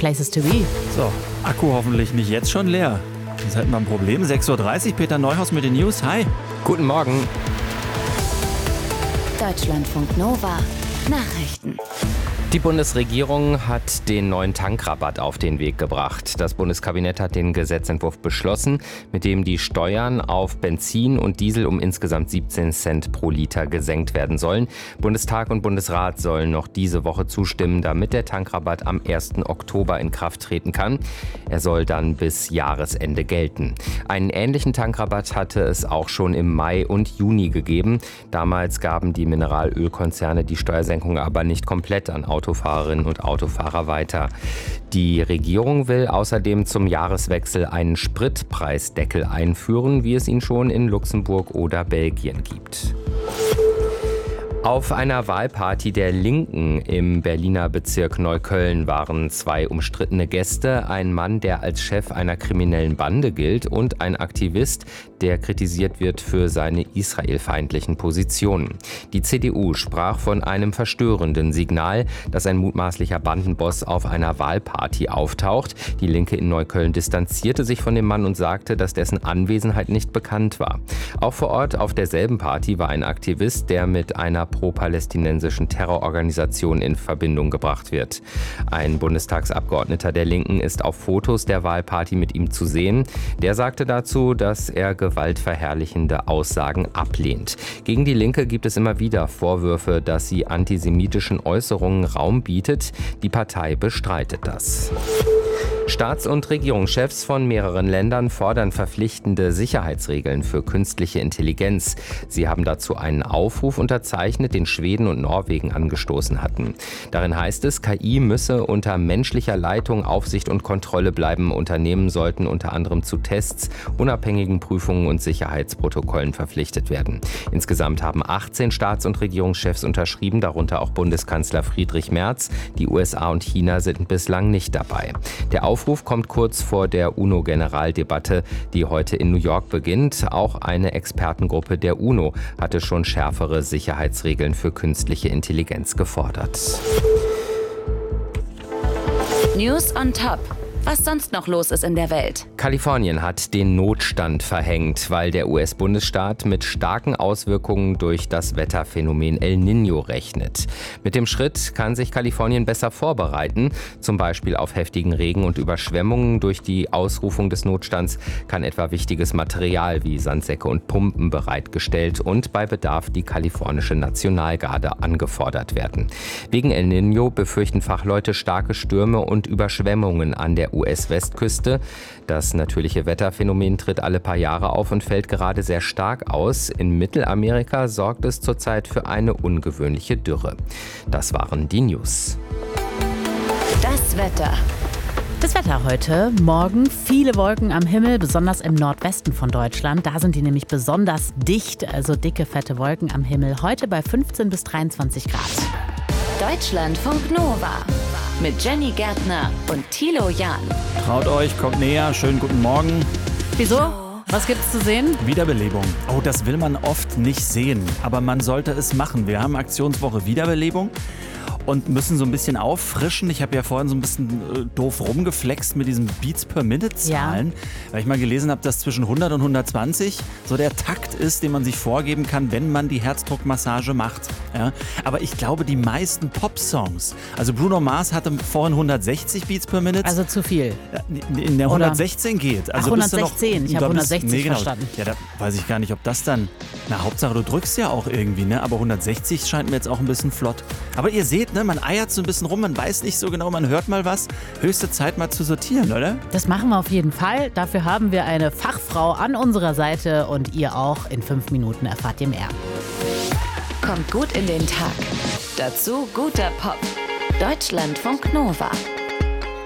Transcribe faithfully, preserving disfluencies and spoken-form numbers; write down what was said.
places to be. So, Akku hoffentlich nicht jetzt schon leer. Sonst hätten wir ein Problem. sechs Uhr dreißig, Peter Neuhaus mit den News. Hi. Guten Morgen. Deutschlandfunk Nova. Nachrichten. Die Bundesregierung hat den neuen Tankrabatt auf den Weg gebracht. Das Bundeskabinett hat den Gesetzentwurf beschlossen, mit dem die Steuern auf Benzin und Diesel um insgesamt siebzehn Cent pro Liter gesenkt werden sollen. Bundestag und Bundesrat sollen noch diese Woche zustimmen, damit der Tankrabatt am ersten Oktober in Kraft treten kann. Er soll dann bis Jahresende gelten. Einen ähnlichen Tankrabatt hatte es auch schon im Mai und Juni gegeben. Damals gaben die Mineralölkonzerne die Steuersenkung aber nicht komplett an Autofahrerinnen und Autofahrer weiter. Die Regierung will außerdem zum Jahreswechsel einen Spritpreisdeckel einführen, wie es ihn schon in Luxemburg oder Belgien gibt. Auf einer Wahlparty der Linken im Berliner Bezirk Neukölln waren zwei umstrittene Gäste, ein Mann, der als Chef einer kriminellen Bande gilt, und ein Aktivist, der kritisiert wird für seine israelfeindlichen Positionen. Die C D U sprach von einem verstörenden Signal, dass ein mutmaßlicher Bandenboss auf einer Wahlparty auftaucht. Die Linke in Neukölln distanzierte sich von dem Mann und sagte, dass dessen Anwesenheit nicht bekannt war. Auch vor Ort auf derselben Party war ein Aktivist, der mit einer pro-palästinensischen Terrororganisation in Verbindung gebracht wird. Ein Bundestagsabgeordneter der Linken ist auf Fotos der Wahlparty mit ihm zu sehen. Der sagte dazu, dass er gewaltverherrlichende Aussagen ablehnt. Gegen die Linke gibt es immer wieder Vorwürfe, dass sie antisemitischen Äußerungen Raum bietet. Die Partei bestreitet das. Staats- und Regierungschefs von mehreren Ländern fordern verpflichtende Sicherheitsregeln für künstliche Intelligenz. Sie haben dazu einen Aufruf unterzeichnet, den Schweden und Norwegen angestoßen hatten. Darin heißt es, K I müsse unter menschlicher Leitung, Aufsicht und Kontrolle bleiben. Unternehmen sollten unter anderem zu Tests, unabhängigen Prüfungen und Sicherheitsprotokollen verpflichtet werden. Insgesamt haben achtzehn Staats- und Regierungschefs unterschrieben, darunter auch Bundeskanzler Friedrich Merz. Die U S A und China sind bislang nicht dabei. Der Aufruf kommt kurz vor der UNO-Generaldebatte, die heute in New York beginnt. Auch eine Expertengruppe der UNO hatte schon schärfere Sicherheitsregeln für künstliche Intelligenz gefordert. News on Top. Was sonst noch los ist in der Welt. Kalifornien hat den Notstand verhängt, weil der U S-Bundesstaat mit starken Auswirkungen durch das Wetterphänomen El Niño rechnet. Mit dem Schritt kann sich Kalifornien besser vorbereiten. Zum Beispiel auf heftigen Regen und Überschwemmungen. Durch die Ausrufung des Notstands kann etwa wichtiges Material wie Sandsäcke und Pumpen bereitgestellt und bei Bedarf die kalifornische Nationalgarde angefordert werden. Wegen El Niño befürchten Fachleute starke Stürme und Überschwemmungen an der U S-Westküste. Das natürliche Wetterphänomen tritt alle paar Jahre auf und fällt gerade sehr stark aus. In Mittelamerika sorgt es zurzeit für eine ungewöhnliche Dürre. Das waren die News. Das Wetter. Das Wetter heute, morgen viele Wolken am Himmel, besonders im Nordwesten von Deutschland. Da sind die nämlich besonders dicht, also dicke, fette Wolken am Himmel. Heute bei fünfzehn bis dreiundzwanzig Grad. Deutschlandfunk Nova mit Jenny Gärtner und Thilo Jahn. Traut euch, kommt näher. Schönen guten Morgen. Wieso? Was gibt's zu sehen? Wiederbelebung. Oh, das will man oft nicht sehen, aber man sollte es machen. Wir haben Aktionswoche Wiederbelebung und müssen so ein bisschen auffrischen. Ich habe ja vorhin so ein bisschen äh, doof rumgeflext mit diesen Beats per Minute Zahlen, ja. Weil ich mal gelesen habe, dass zwischen hundert und hundertzwanzig so der Takt ist, den man sich vorgeben kann, wenn man die Herzdruckmassage macht. Ja? Aber ich glaube, die meisten Pop-Songs, also Bruno Mars hatte vorhin hundertsechzig Beats per Minute. Also zu viel. In der hundertsechzehn geht. Also Ach, hundertsechzehn, ich habe hundertsechzig nee, genau. verstanden. Ja, da weiß ich gar nicht, ob das dann, na Hauptsache du drückst ja auch irgendwie, ne? Aber hundertsechzig scheint mir jetzt auch ein bisschen flott. Aber ihr seht, ne, man eiert so ein bisschen rum, man weiß nicht so genau, man hört mal was. Höchste Zeit mal zu sortieren, oder? Das machen wir auf jeden Fall. Dafür haben wir eine Fachfrau an unserer Seite und ihr auch. In fünf Minuten erfahrt ihr mehr. Kommt gut in den Tag. Dazu guter Pop. Deutschlandfunk Nova.